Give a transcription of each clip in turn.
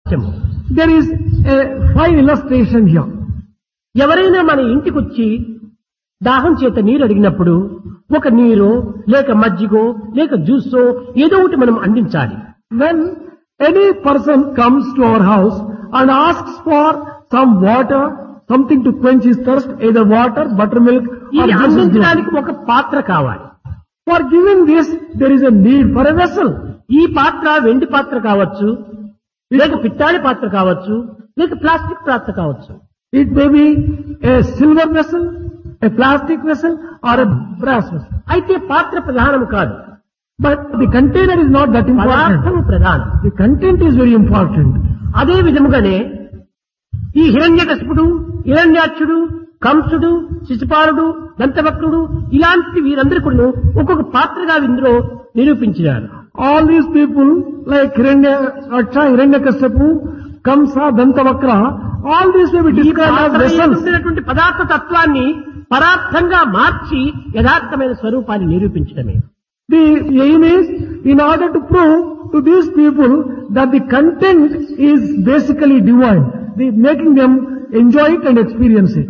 There is a fine illustration here. ఎవరైనా మన ఇంటికొచ్చి దాహం చేత నీరు అడిగినప్పుడు ఒక నీరో లేక మజ్జిగో లేక జ్యూసో ఏదో ఒకటి మనం అందించాలి. When any person comes to our house and asks for some water, something to quench his thirst, either water, buttermilk or ఇది juice. అందించడానికి ఒక పాత్ర కావాలి. For giving this, there is a need for a vessel. ఈ పాత్ర వెండి పాత్ర కావచ్చు, లేక పిత్తాళి పాత్ర కావచ్చు, లేక ప్లాస్టిక్ పాత్ర కావచ్చు. It may be a silver vessel, a plastic vessel or a brass vessel. అయితే పాత్ర ప్రధానం కాదు, But the container is not that important. పదార్థం ప్రధానం. The content is very important. అదే విధముగానే ఈ హిరణ్యకశిపుడు, హిరణ్యాక్షుడు, కంసుడు, శిశుపాలుడు, దంతవక్రుడు ఇలాంటి వీరందరూ కూడా ఒక్కొక్క పాత్రగా ఇందులో నిరూపించినారు. All these people like Hiranyakashipu, Kamsa, Dantavakra, all these may be ఈ described as vessels. పాత్రమైనటువంటి పదార్థ తత్వాన్ని పదార్థంగా మార్చి యథార్థమైన స్వరూపాన్ని నిరూపించడమే. The aim is in order to prove to these people that the content is basically divine, making them enjoy it and experience it.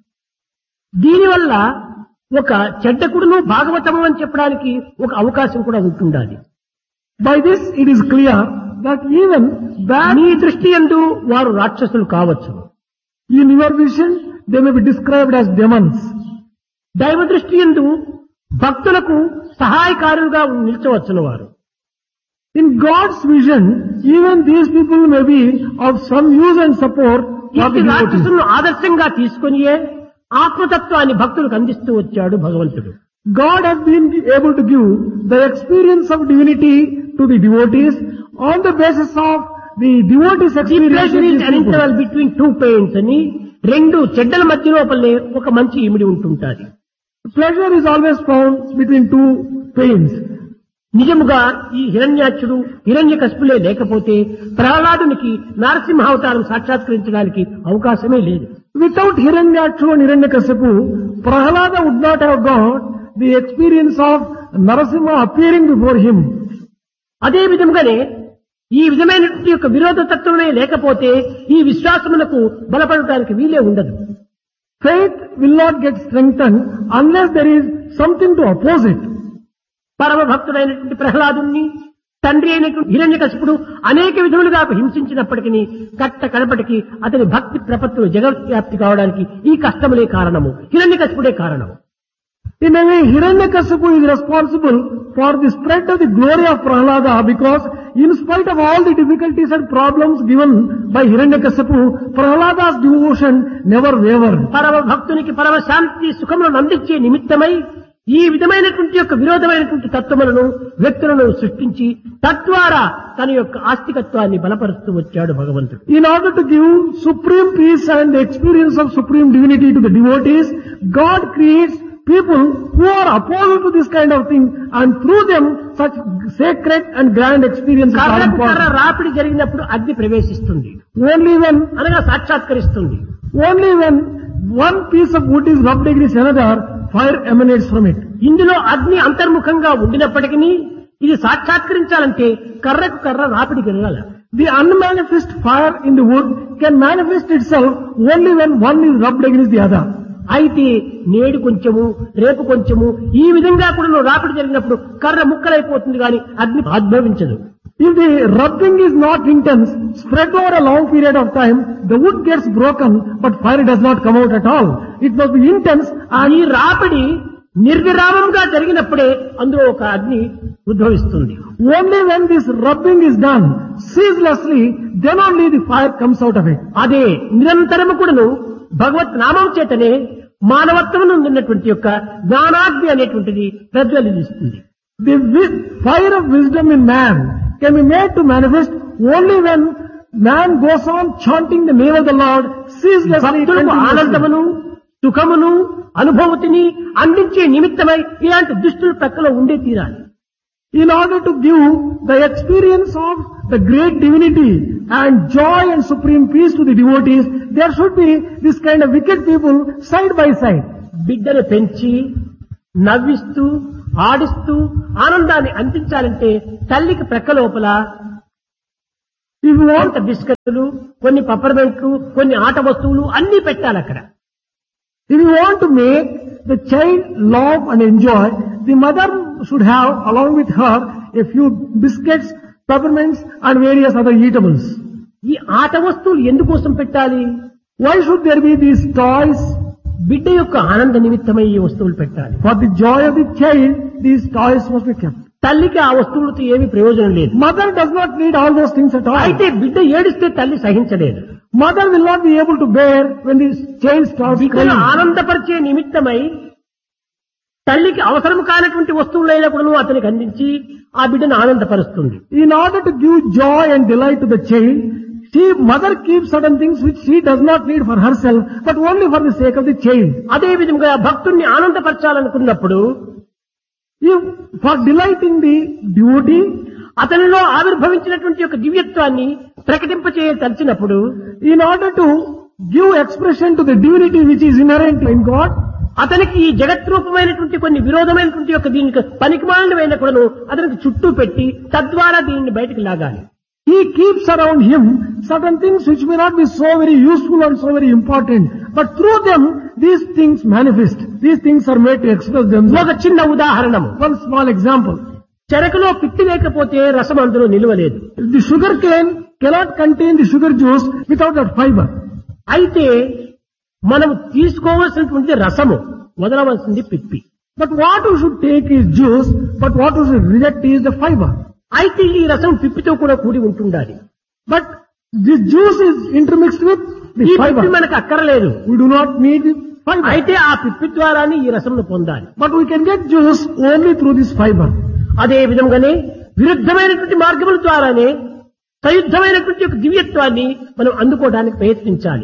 దీనివల్ల ఒక చెడ్డకుడును భాగవతము అని చెప్పడానికి ఒక అవకాశం కూడా ఉంటుండాలి. By this it is clear that even that నీ దృష్టి యందు వారు రాక్షసులు కావచ్చు, in your vision they may be described as demons. దైవ దృష్టి యందు భక్తులకు సహాయకారులుగా నిలిచవచ్చును వారు. In God's vision, even these people may be of some use and support for ఈ the devotees. రాక్షసులను ఆదర్శంగా తీసుకొనియే ఆత్మతత్వాన్ని భక్తులకు అందిస్తూ వచ్చాడు భగవంతుడు. God has been able to give the experience of divinity to the devotees on the basis of the devotees' experience. Pleasure with is these an people. interval between two pains అని రెండు చెడ్డల మధ్య లోపలే ఒక మంచి ఇమిడి ఉంటుంటాది. Pleasure is always found between two pains. నిజముగా ఈ హిరణ్యాక్షుడు, హిరణ్యకశిపులే లేకపోతే ప్రహ్లాదునికి నరసింహావతారం సాక్షాత్కరించడానికి అవకాశమే లేదు. Without Hiranyakshu and Hiranyakashipu, Prahlada would not have got the experience of Narasimha appearing before him. అదే విధముగానే ఈ విధమైనటువంటి యొక్క విరోధ తత్వమే లేకపోతే ఈ విశ్వాసమునకు బలపడటానికి వీలే ఉండదు. Faith will not get strengthened unless there is something to oppose it. పరమ భక్తుడైనటువంటి ప్రహ్లాదుని తండ్రి అయినటువంటి హిరణ్యకశిపుడు అనేక విధములుగా హింసించినప్పటికీ కట్ట కడపటికి అతని భక్తి ప్రపత్తులు జగద్వ్యాప్తి కావడానికి ఈ కష్టములే కారణము, హిరణ్యకశిపుడే కారణము. In a way, Hiranyakashipu is responsible for the spread of the glory of Prahlada, because in spite of all the difficulties and problems given by Hiranyakashipu, Prahlada's devotion never wavered. పరమ భక్తునికి పరమ శాంతి సుఖములను అందించే నిమిత్తమై ఈ విధమైనటువంటి యొక్క విరోధమైనటువంటి తత్వములను వ్యక్తులను సృష్టించి తద్వారా తన యొక్క ఆస్తికత్వాన్ని బలపరుస్తూ వచ్చాడు భగవంతుడు. In order to give supreme peace and the experience of supreme divinity to the devotees, God creates people who are opposed to this kind of thing, and through them such sacred and grand experiences are కర్రకు కర్ర important. రాపిడి జరిగినప్పుడు అగ్ని ప్రవేశిస్తుంది, అనగా సాక్షాత్కరిస్తుంది. Only when one piece of wood is rubbed against another, fire emanates from it. ఇందులో అగ్ని అంతర్ముఖంగా ఉండినప్పటికీ ఇది సాక్షాత్కరించాలంటే కర్రకు కర్ర రాపిడి కలగాలి. The unmanifest fire in the wood can manifest itself only when one is rubbed against the other. అయితే నేడు కొంచెము రేపు కొంచెము ఈ విధంగా కూడా రాపిడి జరిగినప్పుడు కర్ర ముక్కలైపోతుంది కానీ అగ్ని ఆద్భవించదు. If the rubbing is not intense, spread over a long period of time, the wood gets broken, but fire does not come out at all. It must be intense, and ఈ రాపిడి నిర్విరామంగా జరిగినప్పుడే అందులో ఒక అగ్ని ఉద్భవిస్తుంది. only when this rubbing is done ceaselessly, then only the fire comes out of it. అదే నిరంతరము కూడాను భగవత్ నామం చేతనే మానవత్వమును ఉన్నటువంటి యొక్క జ్ఞానాగ్ని అనేటువంటిది ప్రజ్వలిస్తుంది. The fire of wisdom in man can be made to manifest only when man goes on chanting the name of the Lord ceaselessly. భక్తులకు continuously. ఆనందమును సుఖమును అనుభూతిని అందించే నిమిత్తమై ఇలాంటి దుష్టులు ప్రక్కలో ఉండే తీరాలి. In order to give the experience of the great divinity and joy and supreme peace to the devotees, there should be this kind of wicked people side by side. బిడ్డను పెంచి నవ్విస్తూ ఆడిస్తూ ఆనందాన్ని అందించాలంటే తల్లికి ప్రక్క లోపల If you want, కొంత బిస్కెట్లు, కొన్ని పప్పర్మెంట్లు, కొన్ని ఆట వస్తువులు అన్ని పెట్టాలి అక్కడ. if you want to make the child love and enjoy, the mother should have along with her a few biscuits, peppermints and various other eatables. ఈ ఆట వస్తువులు ఎందుకోసం పెట్టాలి? Why should there be these toys? బిడ్డ యొక్క ఆనంద నిమిత్తమై ఈ వస్తువులు పెట్టాలి. For the joy of the child, these toys must be kept. తల్లికి ఆ వస్తువులతో ఏమీ ప్రయోజనం లేదు. Mother does not need all those things at all. అయితే బిడ్డ ఏడిస్తే తల్లి సహించలేదు. Mother will not be able to bear when the child starts బిడ్డను crying. ఆనందపరిచే నిమిత్తమై తల్లికి అవసరం కానటువంటి వస్తువులైనా కూడా అతనికి అందించి ఆ బిడ్డను ఆనందపరుస్తుంది. In order to give joy and delight to the child, mother keeps certain things which she does not need for herself, but only for the sake of the child. అదే విధంగా భక్తుణ్ణి ఆనందపరచాలనుకున్నప్పుడు If for delighting the devotee, అతనిలో ఆవిర్భవించినటువంటి యొక్క దివ్యత్వాన్ని ప్రకటింపచేయ తలచినప్పుడు, in order to give expression to the divinity which is inherent in God, అతనికి ఈ జగత్రూపమైనటువంటి కొన్ని విరోధమైనటువంటి యొక్క దీనికి పనికిమాలినమైన కూడాను అతనికి చుట్టూ పెట్టి తద్వారా దీనిని బయటికి లాగాలి. he keeps around him certain things which may not be so very useful and so very important, but through them these things manifest. These things are made to express themselves. ఒక చిన్న ఉదాహరణము. One small example. చెరకులో పిప్పి లేకపోతే రసం అందులో నిలవలేదు. The sugar cane cannot contain the sugar juice without that fiber. అయితే మనం తీసుకోవలసినటువంటి రసము, వదలవలసింది పిప్పి. But what we should take is juice, but what we should reject is the fiber. అయితే ఈ రసం పిప్పితో కూడా కూడి ఉంటుండాలి. But this juice is intermixed with ఈ the పిప్పి fiber. మనకు అక్కర్లేదు. We do not need the fiber. అయితే ఆ పిప్పి ద్వారానే ఈ రసంను పొందాలి. But we can get juice only through this fiber. అదే విధంగానే విరుద్ధమైనటువంటి మార్గముల ద్వారానే సయుద్ధమైనటువంటి ఒక దివ్యత్వాన్ని మనం అందుకోవడానికి ప్రయత్నించాలి.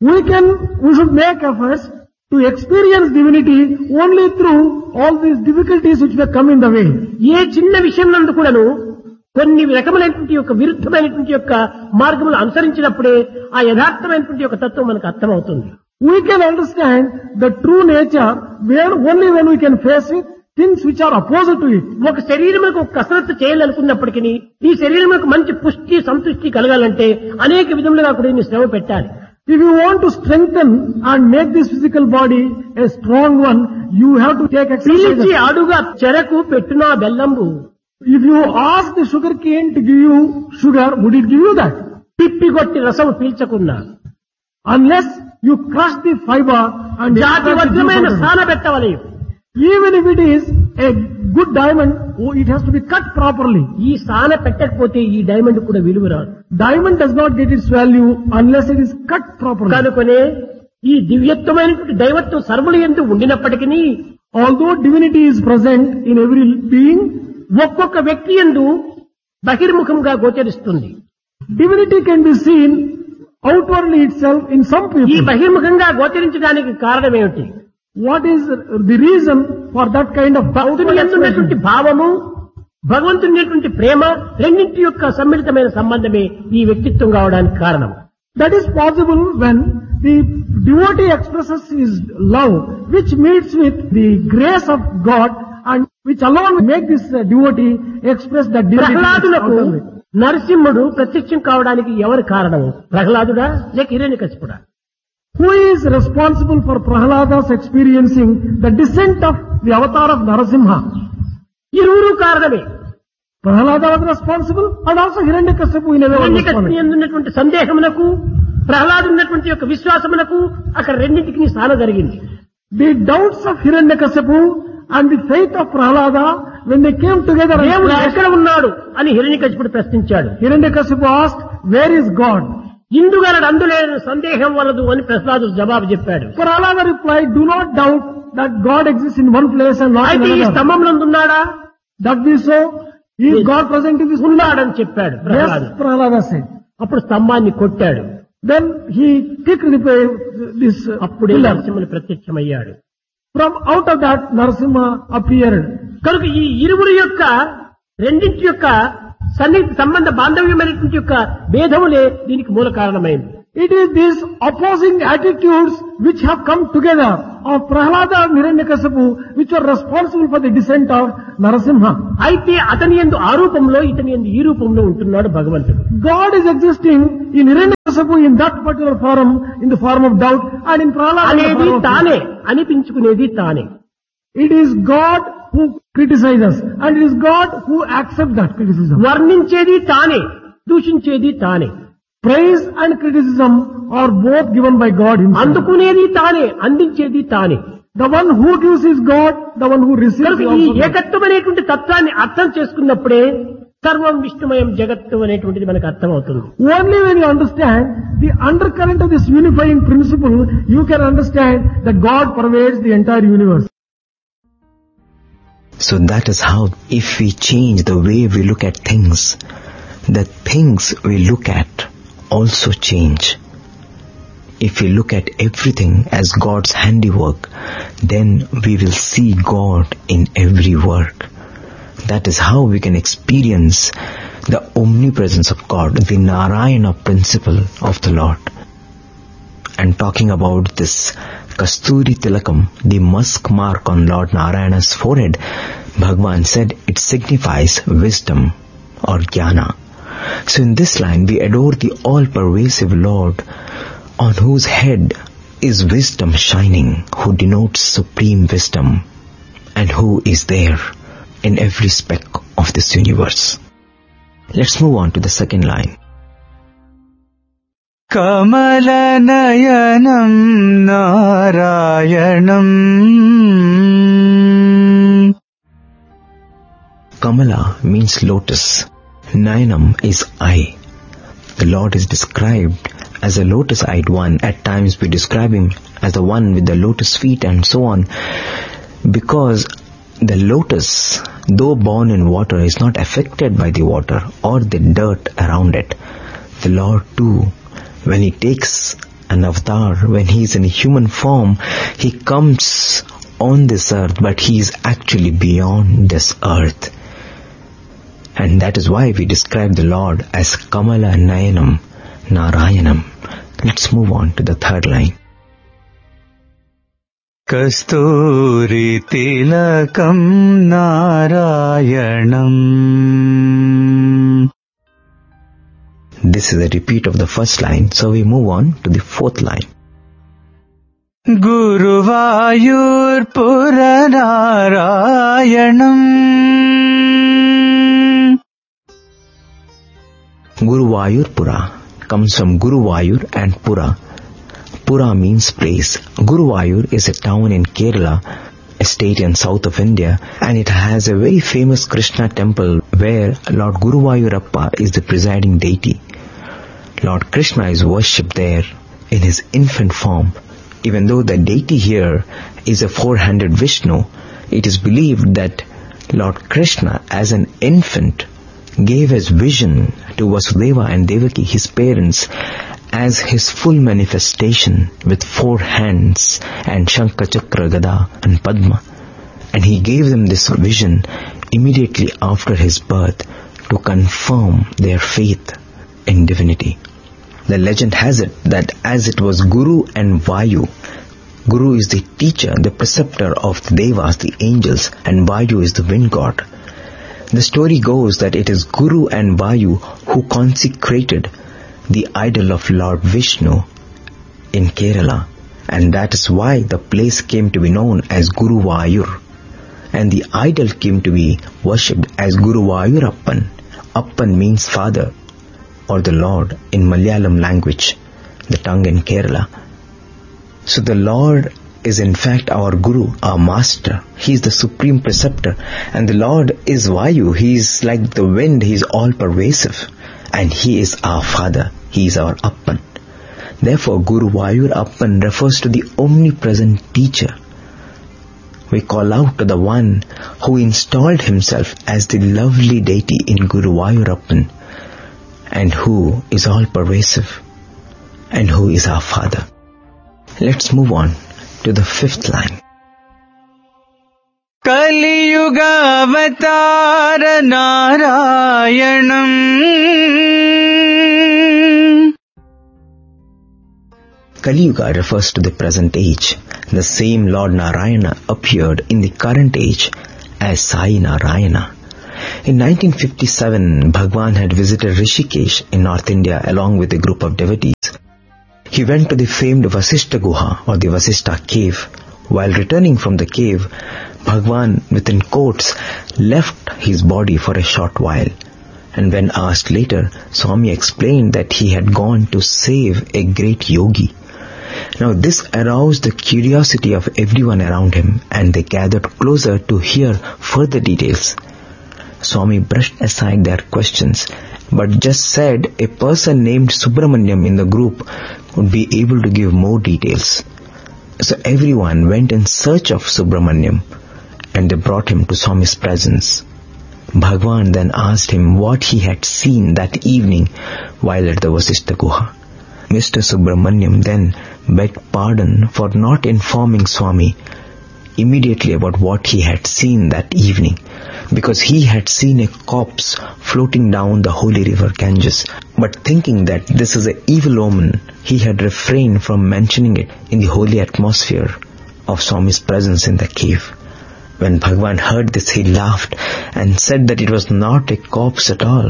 We should make efforts to experience divinity only through all these difficulties which may come in the way. ఏ చిన్న విషయం నందు కూడాను కొన్ని రకములైనటువంటి యొక్క విరుద్ధమైనటువంటి యొక్క మార్గములు అనుసరించినప్పుడే ఆ యథార్థమైనటువంటి యొక్క తత్వం మనకు అర్థమవుతుంది. We can understand the true nature only when we can face it, things which are opposite to it. ఒక శరీరములకు ఒక కసరత్తు చేయాలనుకున్నప్పటికీ ఈ శరీరములకు మంచి పుష్టి సంతృష్టి కలగాలంటే అనేక విధములుగా కూడా దీన్ని శ్రమ పెట్టాలి. If you want to strengthen and make this physical body a strong one, you have to take పిలిచి exercise. అడుగా చెరకు పెట్టునా బెల్లంబు. If you ask the sugar cane to give you sugar, would it give you that? పిప్పి కొట్టి రసం పీల్చకున్నా Unless you crush the fiber and జాతి extract the వజ్రమైన juice out of it. స్థాన పెట్టవలయు. Even if it is a good diamond, it has to be cut properly. ఈ స్థాన పెట్టకపోతే ఈ diamond కూడా విలువ రాదు. Diamond does not get its value unless it is cut properly. కనుకనే ఈ దివ్యత్వమైనటువంటి దైవత్వం సర్వులు యందు ఉండినప్పటికీ Although divinity is present in every being, ఒక్కొక్క వ్యక్తి యందు బహిర్ముఖంగా గోచరిస్తుంది. divinity can be seen outwardly itself in some ఈ people. బహిర్ముఖంగా గోచరించడానికి కారణం ఏమిటి? What is the reason for that kind of భక్తుని outward ఎందున్నటువంటి expression? భావము, భగవంతుని ప్రేమ రెండింటి యొక్క సమ్మిళితమైన సంబంధమే ఈ వ్యక్తిత్వం కావడానికి కారణం. That is possible when the devotee expresses his love, which meets with the grace of God and which alone will make this devotee express that divinity. ప్రహ్లాదులకు నరసింహుడు ప్రత్యక్షం కావడానికి ఎవరు కారణము? ప్రహ్లాదుడా లేక హిరణ్యకశిపుడా? Who is responsible for Prahlada's experiencing the descent of the avatar of Narasimha? ఇరువురు కారణమే. Prahlada was responsible and also Hiranyakashipu in a way was హిరణ్యకశిపుని responsible. ఎందున్నటువంటి సందేహమునకు, Prahlad ఉన్నటువంటి యొక్క విశ్వాసమునకు అక్కడ రెండింటికి స్థానం జరిగింది. The doubts of Hiranyakashipu and the faith of Prahlada, when they came together and దేవుడు clashed, ఎక్కడ ఉన్నాడు అని హిరణ్యకశిపుడు ప్రశ్నించాడు. Hiranyakashipu asked, where is God? ఇందుగలడు అందులేని సందేహం వలదు అని ప్రహ్లాదు జవాబు చెప్పాడు. Prahlada replied, do not doubt that God exists in one place and not in అయితే ఈ another. స్తంభంలో ఉన్నాడా? That be so? Is God present in this place? ఉన్నాడని చెప్పాడు ప్రహ్లాదు. Yes, Prahlada said. అప్పుడు స్తంభాన్ని కొట్టాడు. Then he kicked this అప్పుడే pillar. నరసింహుడు ప్రత్యక్షమయ్యాడు. From out of that, Narasimha appeared. కనుక ఈ ఇరువురి యొక్క రెండింటి యొక్క సన్నిహిత సంబంధ బాంధవ్యమైనటువంటి యొక్క భేదములే దీనికి మూల కారణమైంది. It is these opposing attitudes which have come together of Prahlada and Hiranyakasipu which were responsible for the descent of Narasimha. అయితే అతని యందు ఆ రూపంలో ఇతని యందు ఈ రూపంలో ఉంటున్నాడు భగవంతుడు. God is existing in Hiranyakasipu in that particular form, in the form of doubt, and in Prahlada in the అనేది form of తానే, అనిపించుకునేది తానే. It is God who criticizes and it is God who accepts that criticism. వర్ణించేది తానే, దూషించేది తానే. Praise and criticism are both given by God himself. అందుకునేది తానే, అందించేది తానే. The one who gives is God, the one who receives కనుక is ఈ also God. ఏకత్వమైనటువంటి తత్వాన్ని అర్థం చేసుకున్నప్పుడే సర్వం విష్ణుమయం జగత్తు అనేటువంటిది మనకు అర్థమవుతుంది. Only when you understand the undercurrent of this unifying principle, you can understand that God pervades the entire universe. So that is how, if we change the way we look at things, the things we look at also change. If we look at everything as God's handiwork, then we will see God in every work. That is how we can experience the omnipresence of God, the Narayana principle of the Lord. And talking about this Kasturi Tilakam, the musk mark on Lord Narayana's forehead, Bhagavan said it signifies wisdom or jnana. So in this line we adore the all-pervasive Lord on whose head is wisdom shining, who denotes supreme wisdom and who is there in every speck of this universe. Let's move on to the second line. Kamalanayanam Narayanam. Kamala means lotus. Nayanam is eye. The Lord is described as a lotus-eyed one. At times we describe him as the one with the lotus feet and so on, because the lotus, though born in water, is not affected by the water or the dirt around it. The Lord too, when he takes an avatar, when he is in a human form, he comes on this earth, but he is actually beyond this earth. And that is why we describe the Lord as Kamala Nayanam Narayanam. Let's move on to the third line. Kasturi Tilakam Narayanam. This is a repeat of the first line, so we move on to the fourth line. Guruvayur Puranarayanam. Guruvayurpura comes from Guruvayur and Pura. Pura means place. Guruvayur is a town in Kerala, a state in south of India, and it has a very famous Krishna temple where Lord Guruvayurappa is the presiding deity. Lord Krishna is worshipped there in his infant form. Even though the deity here is a four-handed Vishnu, it is believed that Lord Krishna as an infant gave his vision to Vasudeva and Devaki, his parents, as his full manifestation with four hands and Shankha, Chakra, Gada and Padma. And he gave them this vision immediately after his birth to confirm their faith in divinity. The legend has it that as it was Guru and Vayu, Guru is the teacher, the preceptor of the Devas, the angels, and Vayu is the wind god. The story goes that it is Guru and Vayu who consecrated the idol of Lord Vishnu in Kerala, and that is why the place came to be known as Guruvayur, and the idol came to be worshipped as Guruvayurappan. Appan means father or the Lord in Malayalam language, the tongue in Kerala. So the Lord is in fact our Guru, our master. He is the supreme preceptor, and the Lord is Vayu. He is like the wind. He is all pervasive, and he is our father. He is our Appan. Therefore, Guruvayur Appan refers to the omnipresent teacher. We call out to the one who installed himself as the lovely deity in Guruvayur Appan, and who is all pervasive, and who is our father. Let's move on to the fifth line. కలియుగావతార నారాయణం. Kali Yuga refers to the present age. The same Lord Narayana appeared in the current age as Sai Narayana. In 1957, Bhagwan had visited Rishikesh in North India along with a group of devotees. He went to the famed Vasishtha Guha or the Vasishtha cave. While returning from the cave, Bhagwan, within quotes, left his body for a short while. And when asked later, Swami explained that he had gone to save a great yogi. Now this aroused the curiosity of everyone around him, and they gathered closer to hear further details. Swami brushed aside their questions, but just said a person named Subramanyam in the group would be able to give more details. So everyone went in search of Subramanyam, and they brought him to Swami's presence. Bhagwan then asked him what he had seen that evening while at the Vasishtha Guha. Mr. Subramanyam then begged pardon for not informing Swami immediately about what he had seen that evening, because he had seen a corpse floating down the holy river Ganges. But thinking that this is an evil omen, he had refrained from mentioning it in the holy atmosphere of Swami's presence in the cave. When Bhagwan heard this, he laughed and said that it was not a corpse at all.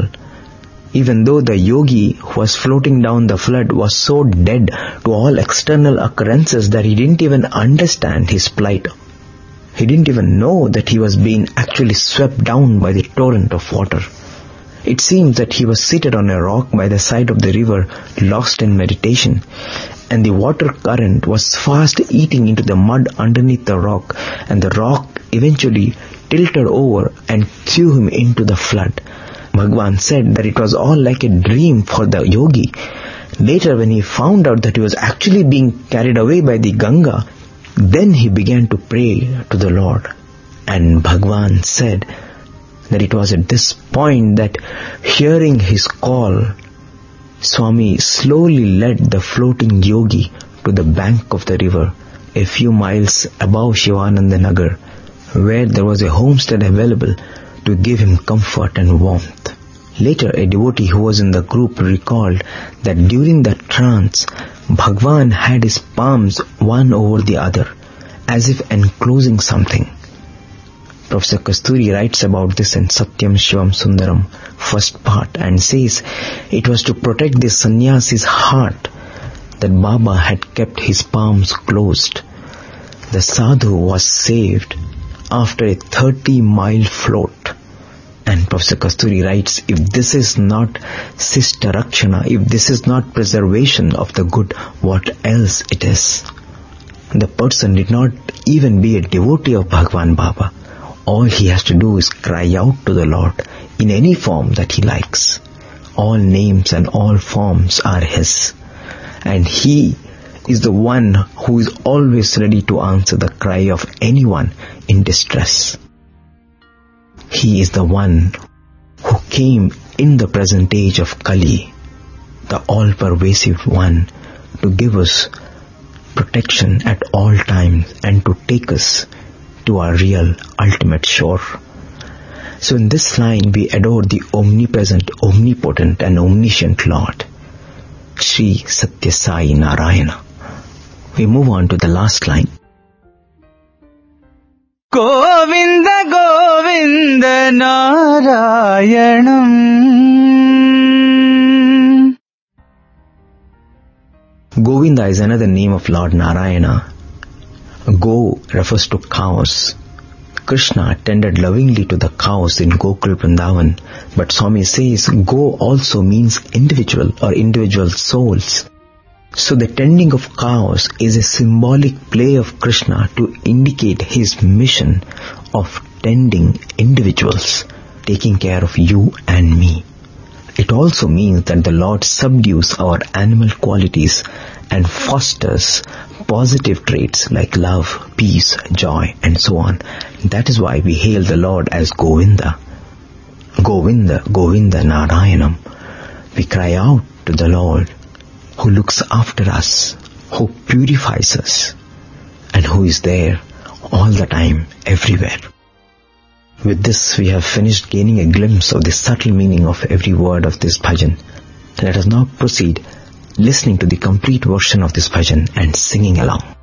Even though the yogi who was floating down the flood was so dead to all external occurrences that he didn't even understand his plight. He didn't even know that he was being actually swept down by the torrent of water. It seems that he was seated on a rock by the side of the river, lost in meditation, and the water current was fast eating into the mud underneath the rock, and the rock eventually tilted over and threw him into the flood. Bhagwan said that it was all like a dream for the yogi. Later, when he found out that he was actually being carried away by the Ganga, then he began to pray to the Lord. And Bhagwan said that it was at this point that, hearing his call, Swami slowly led the floating yogi to the bank of the river, a few miles above Shivananda Nagar, where there was a homestead available to give him comfort and warmth. Later, a devotee who was in the group recalled that during the trance, Bhagwan had his palms one over the other, as if enclosing something. Professor Kasturi writes about this in Satyam Shivam Sundaram, first part, and says it was to protect the sannyasi's heart that Baba had kept his palms closed. The sadhu was saved after a 30-mile float. And Professor Kasturi writes, if this is not Sista Rakshana, if this is not preservation of the good, what else it is? The person did not even be a devotee of Bhagwan Baba. All he has to do is cry out to the Lord in any form that he likes. All names and all forms are his. And he is the one who is always ready to answer the cry of anyone in distress. He is the one who came in the present age of Kali, the all-pervasive one, to give us protection at all times and to take us to our real ultimate shore. So in this line we adore the omnipresent, omnipotent and omniscient Lord, Sri Satya Sai Narayana. We move on to the last line. Govinda Govinda నారాయణం. Govinda is another name of Lord Narayana. Go refers to cows. Krishna tended lovingly to the cows in Gokul Vrindavan, but Swami says go also means individual or individual souls. So the tending of cows is a symbolic play of Krishna to indicate his mission of tending individuals, taking care of you and me. It also means that the Lord subdues our animal qualities and fosters positive traits like love, peace, joy, and so on. That is why we hail the Lord as Govinda. Govinda, Govinda Narayanam. We cry out to the Lord who looks after us, who purifies us, and who is there all the time, everywhere. With this, we have finished gaining a glimpse of the subtle meaning of every word of this bhajan. Let us now proceed listening to the complete version of this bhajan and singing along.